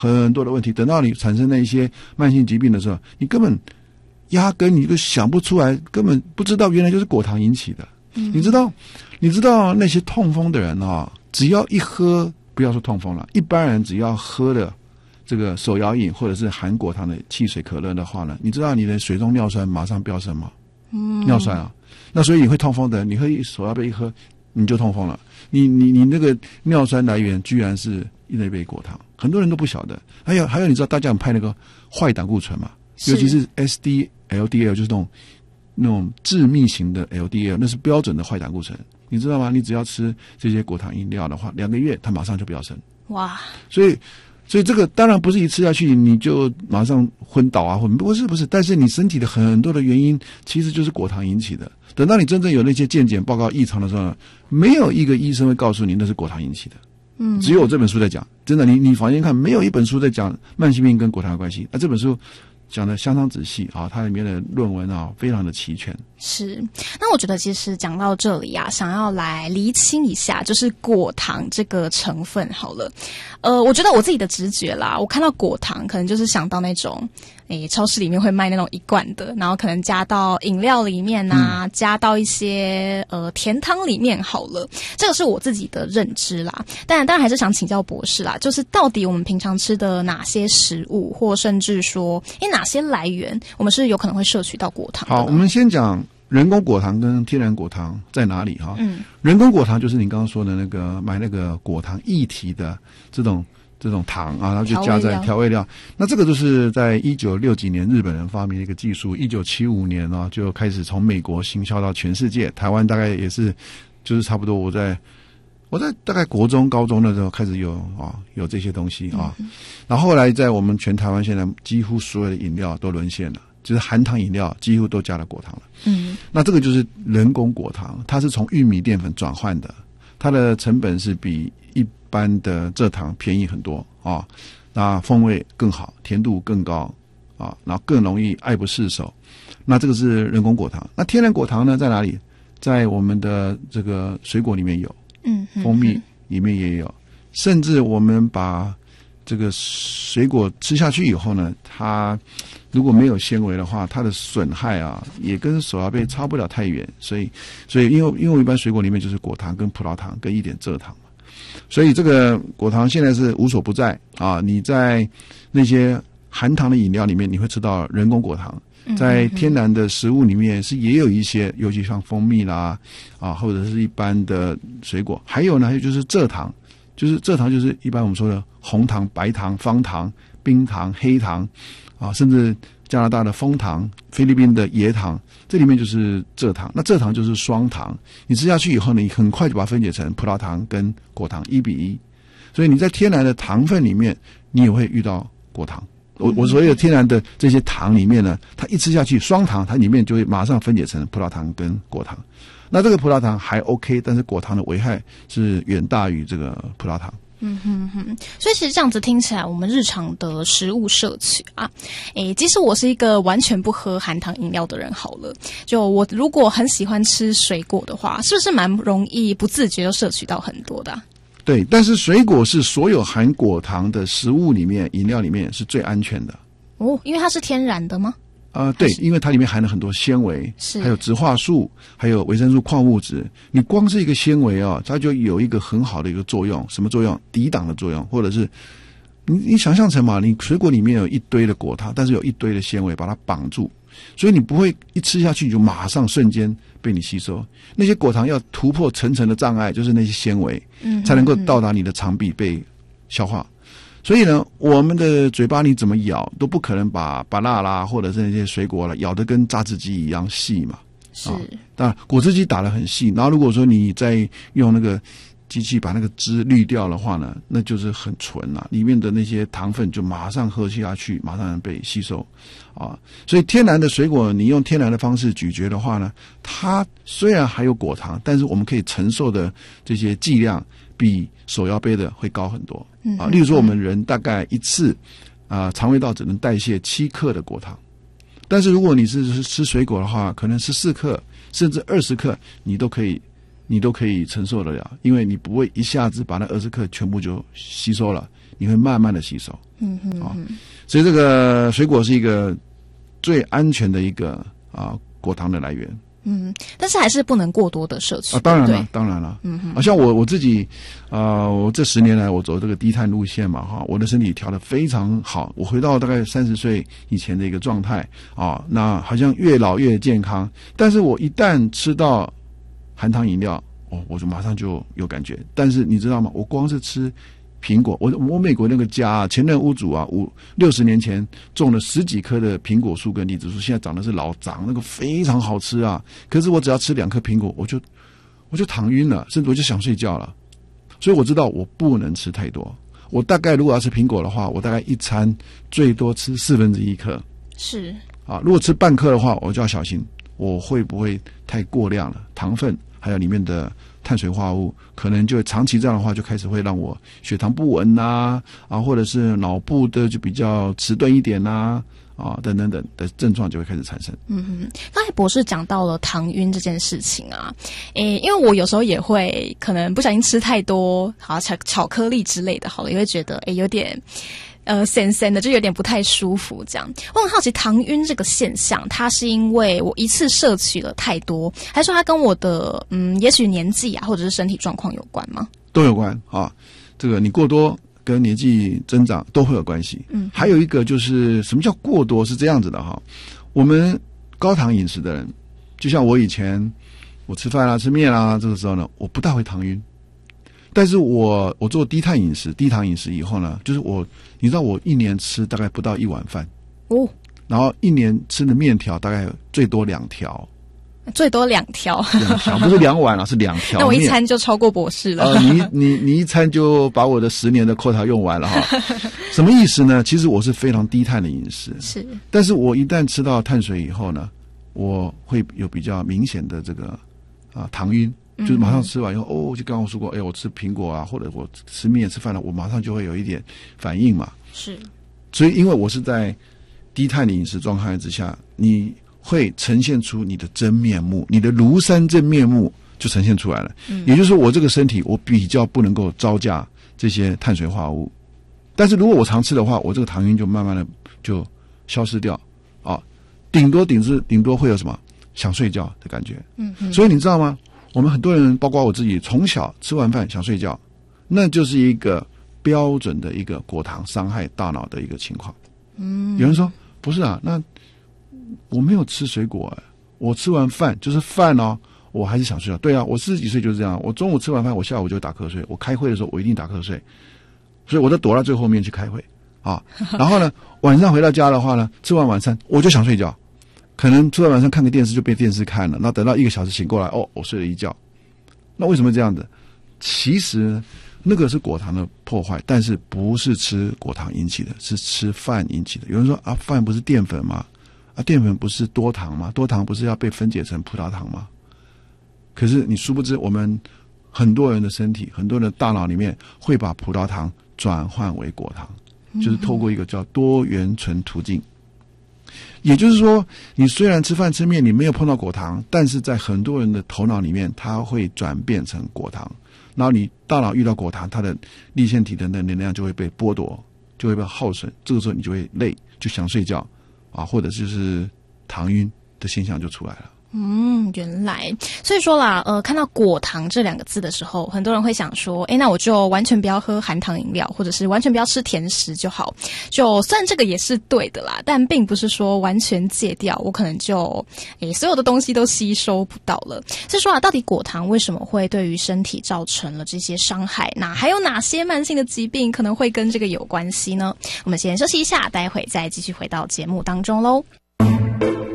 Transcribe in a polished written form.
很多的问题。等到你产生那一些慢性疾病的时候，你根本压根你就想不出来，根本不知道原来就是果糖引起的。你知道那些痛风的人啊，只要一喝，不要说痛风了，一般人只要喝了这个手摇饮或者是含果糖的汽水、可乐的话呢，你知道你的水中尿酸马上飙升吗？尿酸啊，那所以你会痛风的人，你喝手摇杯一喝，你就痛风了。你那个尿酸来源居然是那杯果糖，很多人都不晓得。还有，你知道大家有派那个坏胆固醇吗？尤其是 SD、LDL， 就是那种致密型的 LDL， 那是标准的坏胆固醇，你知道吗？你只要吃这些果糖饮料的话，2个月它马上就飙升。哇！所以这个当然不是一吃下去你就马上昏倒啊，不是，但是你身体的很多的原因其实就是果糖引起的。等到你真正有那些健检报告异常的时候，没有一个医生会告诉你那是果糖引起的。只有这本书在讲，真的，你房间看，没有一本书在讲慢性病跟果糖的关系。这本书讲得相当仔细啊，它里面的论文啊非常的齐全。 是，那我觉得其实讲到这里啊，想要来厘清一下，就是果糖这个成分好了。我觉得我自己的直觉啦，我看到果糖可能就是想到那种超市里面会卖那种一罐的，然后可能加到饮料里面啊，加到一些甜汤里面好了。这个是我自己的认知啦。当然还是想请教博士啦，就是到底我们平常吃的哪些食物，或甚至说哪些来源，我们是有可能会摄取到果糖的呢？ 好，我们先讲人工果糖跟天然果糖在哪里哈？人工果糖就是你刚刚说的那个买那个果糖液体的这种糖啊，然后就加在调味料。那这个就是在1960几年日本人发明的一个技术，1975年啊就开始从美国行销到全世界。台湾大概也是就是差不多我在大概国中高中的时候开始有这些东西啊。然后后来在我们全台湾现在几乎所有的饮料都沦陷了，就是含糖饮料几乎都加了果糖了。那这个就是人工果糖，它是从玉米淀粉转换的，它的成本是比一般的蔗糖便宜很多啊，那风味更好，甜度更高啊，然后更容易爱不释手。那这个是人工果糖。那天然果糖呢在哪里？在我们的这个水果里面有，蜂蜜里面也有，甚至我们把这个水果吃下去以后呢，它如果没有纤维的话，它的损害啊也跟手摇杯差不了太远。所以因为一般水果里面就是果糖跟葡萄糖跟一点蔗糖嘛，所以这个果糖现在是无所不在啊。你在那些含糖的饮料里面你会吃到人工果糖，在天然的食物里面也有一些，尤其像蜂蜜啦或者是一般的水果。还有就是蔗糖，就是一般我们说的红糖、白糖、方糖、冰糖、黑糖甚至加拿大的枫糖、菲律宾的椰糖，这里面就是蔗糖。那蔗糖就是双糖，你吃下去以后呢，你很快就把它分解成葡萄糖跟果糖1:1，所以你在天然的糖分里面你也会遇到果糖。我所有的天然的这些糖里面呢，它一吃下去双糖，它里面就会马上分解成葡萄糖跟果糖。那这个葡萄糖还 OK， 但是果糖的危害是远大于这个葡萄糖。 所以其实这样子听起来，我们日常的食物摄取啊，即使我是一个完全不喝含糖饮料的人好了，就我如果很喜欢吃水果的话，是不是蛮容易不自觉就摄取到很多的对，但是水果是所有含果糖的食物里面、饮料里面是最安全的。 因为它是天然的吗？ 对，因为它里面含了很多纤维，还有植化素，还有维生素、矿物质。你光是一个纤维它就有一个很好的一个作用，什么作用？抵挡的作用，或者是你想象成嘛，你水果里面有一堆的果糖，但是有一堆的纤维把它绑住，所以你不会一吃下去就马上瞬间被你吸收。那些果糖要突破层层的障碍，就是那些纤维才能够到达你的肠壁被消化。所以呢，我们的嘴巴你怎么咬都不可能把芭乐啦或者是那些水果啦咬得跟榨汁机一样细嘛。当然果汁机打得很细，然后如果说你再用那个机器把那个汁滤掉的话呢，那就是很纯啦，里面的那些糖分就马上喝下去，马上被吸收所以天然的水果你用天然的方式咀嚼的话呢，它虽然还有果糖，但是我们可以承受的这些剂量比手摇杯的会高很多例如说我们人大概一次肠胃道只能代谢7克的果糖，但是如果你是吃水果的话，可能14克甚至20克你都可以你都可以承受得了，因为你不会一下子把那20克全部就吸收了，你会慢慢的吸收。所以这个水果是一个最安全的一个果糖的来源。 但是还是不能过多的摄取。 当然了，当然了。像我自己，我这10年来我走这个低碳路线嘛，我的身体调得非常好，我回到大概30岁以前的一个状态啊，那好像越老越健康。但是我一旦吃到含糖饮料，我就马上就有感觉。但是你知道吗？我光是吃苹果，我美国那个家前任屋主60年前种了10几棵的苹果树跟荔枝树，现在长的是老长，那个非常好吃啊。可是我只要吃2颗苹果，我就糖晕了，甚至我就想睡觉了。所以我知道我不能吃太多。我大概如果要吃苹果的话，我大概一餐最多吃1/4颗。 是如果吃半颗的话，我就要小心，我会不会太过量了？糖分还有里面的碳水化合物，可能就长期这样的话，就开始会让我血糖不稳或者是脑部的就比较迟钝一点等等等的症状就会开始产生。 刚才博士讲到了糖晕这件事情因为我有时候也会可能不小心吃太多巧克力之类的，好了，也会觉得有点咸咸的，就有点不太舒服这样。我很好奇糖晕这个现象，它是因为我一次摄取了太多，还是说它跟我的也许年纪或者是身体状况有关吗？ 都有关这个你过多跟年纪增长都会有关系。还有一个就是什么叫过多，是这样子的我们高糖饮食的人，就像我以前我吃饭吃面这个时候呢，我不大会糖晕。但是我做低糖饮食以后呢，就是你知道我一年吃大概不到1碗饭然后一年吃的面条大概最多2条。 最多2条 ，2条不是2碗是2条。 那我一餐就超过博士了。 你一餐就把我的10年的quota用完了什么意思呢？其实我是非常低碳的饮食， 是。 但是我一旦吃到碳水以后呢，我会有比较明显的这个糖晕。就是马上吃完以后，就刚刚我说过，我吃苹果或者我吃面吃饭了，我马上就会有一点反应嘛。 是。 所以因为我是在低碳的饮食状态之下，你会呈现出你的真面目，你的庐山真面目就呈现出来了。也就是说，我这个身体我比较不能够招架这些碳水化合物，但是如果我常吃的话，我这个糖晕就慢慢的就消失掉顶多会有什么想睡觉的感觉。所以你知道吗？我们很多人，包括我自己，从小吃完饭想睡觉，那就是一个标准的一个果糖伤害大脑的一个情况。有人说不是那我没有吃水果我吃完饭就是饭我还是想睡觉。对我40几岁就是这样，我中午吃完饭，我下午就打瞌睡，我开会的时候我一定打瞌睡，所以我就躲到最后面去开会然后呢，晚上回到家的话呢，吃完晚餐我就想睡觉。可能吃完晚上看个电视就被电视看了，那等到1个小时醒过来，我睡了一觉。那为什么这样子？其实那个是果糖的破坏，但是不是吃果糖引起的，是吃饭引起的。有人说饭不是淀粉吗？淀粉不是多糖吗？多糖不是要被分解成葡萄糖吗？可是你殊不知，我们很多人的身体，很多人的大脑里面会把葡萄糖转换为果糖，就是透过一个叫多元醇途径。也就是说，你虽然吃饭吃面你没有碰到果糖，但是在很多人的头脑里面，它会转变成果糖。然后你大脑遇到果糖，它的粒线体的能量就会被剥夺，就会被耗损。这个时候你就会累，就想睡觉或者就是糖晕的现象就出来了。 原来，所以说啦，看到果糖这2个字的时候，很多人会想说，那我就完全不要喝含糖饮料，或者是完全不要吃甜食就好。就算这个也是对的啦，但并不是说完全戒掉，我可能就所有的东西都吸收不到了。所以说到底果糖为什么会对于身体造成了这些伤害？那还有哪些慢性的疾病可能会跟这个有关系呢？我们先休息一下，待会再继续回到节目当中喽。